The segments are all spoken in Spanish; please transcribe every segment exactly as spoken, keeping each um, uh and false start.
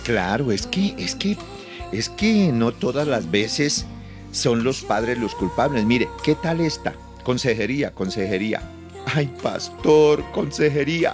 Claro, es que, es que, es que no todas las veces son los padres los culpables. Mire, ¿qué tal esta? Consejería, consejería. Ay, pastor, consejería.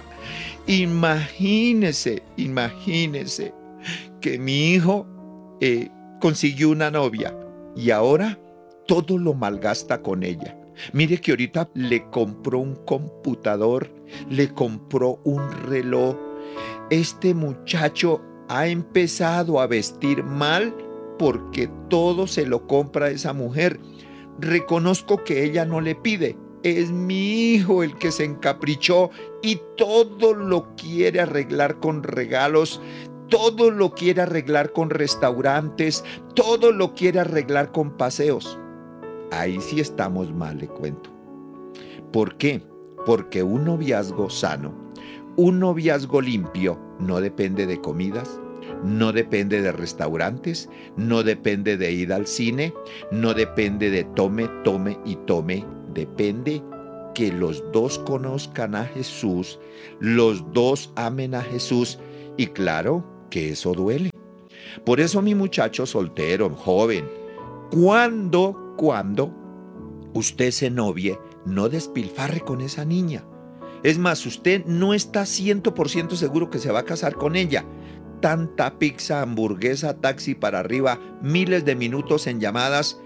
Imagínese, imagínese que mi hijo eh, consiguió una novia y ahora todo lo malgasta con ella. Mire que ahorita le compró un computador, le compró un reloj. Este muchacho ha empezado a vestir mal porque todo se lo compra esa mujer. Reconozco que ella no le pide. Es mi hijo el que se encaprichó y todo lo quiere arreglar con regalos, todo lo quiere arreglar con restaurantes, todo lo quiere arreglar con paseos. Ahí sí estamos mal, le cuento. ¿Por qué? Porque un noviazgo sano, un noviazgo limpio, no depende de comidas, no depende de restaurantes, no depende de ir al cine, no depende de tome, tome y tome. Depende que los dos conozcan a Jesús, los dos amen a Jesús y claro que eso duele. Por eso mi muchacho soltero, joven, cuando, cuando usted se novie, no despilfarre con esa niña. Es más, usted no está cien por ciento seguro que se va a casar con ella. Tanta pizza, hamburguesa, taxi para arriba, miles de minutos en llamadas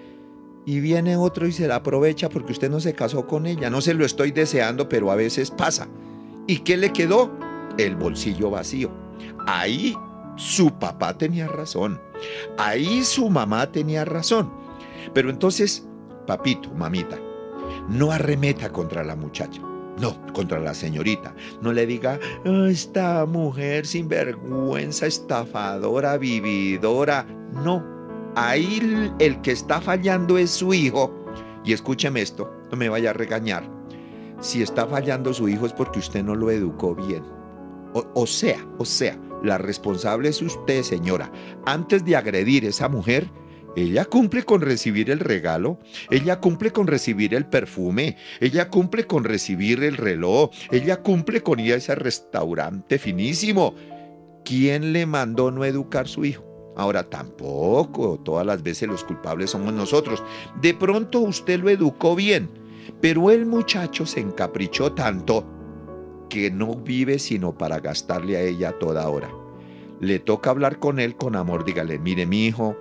y viene otro y se la aprovecha porque usted no se casó con ella. No se lo estoy deseando, pero a veces pasa. ¿Y qué le quedó? El bolsillo vacío. Ahí su papá tenía razón. Ahí su mamá tenía razón. Pero entonces, papito, mamita, no arremeta contra la muchacha. No, contra la señorita. No le diga, oh, esta mujer sinvergüenza, estafadora, vividora. No, ahí el, el que está fallando es su hijo. Y escúcheme esto, no me vaya a regañar. Si está fallando su hijo es porque usted no lo educó bien. O, o sea, o sea, la responsable es usted, señora. Antes de agredir a esa mujer, ella cumple con recibir el regalo, ella cumple con recibir el perfume, ella cumple con recibir el reloj, ella cumple con ir a ese restaurante finísimo. ¿Quién le mandó no educar a su hijo? Ahora tampoco, todas las veces los culpables somos nosotros. De pronto usted lo educó bien, pero el muchacho se encaprichó tanto que no vive sino para gastarle a ella a toda hora. Le toca hablar con él con amor, dígale, mire mi hijo,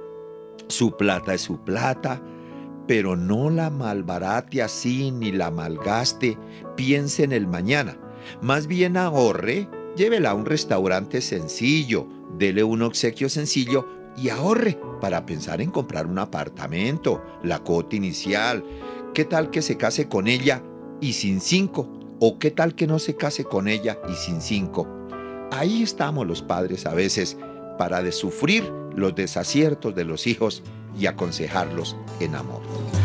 su plata es su plata, pero no la malbarate así ni la malgaste, piense en el mañana. Más bien ahorre, llévela a un restaurante sencillo, dele un obsequio sencillo y ahorre para pensar en comprar un apartamento, la cuota inicial. ¿Qué tal que se case con ella y sin cinco? ¿O qué tal que no se case con ella y sin cinco? Ahí estamos los padres a veces para de sufrir los desaciertos de los hijos y aconsejarlos en amor.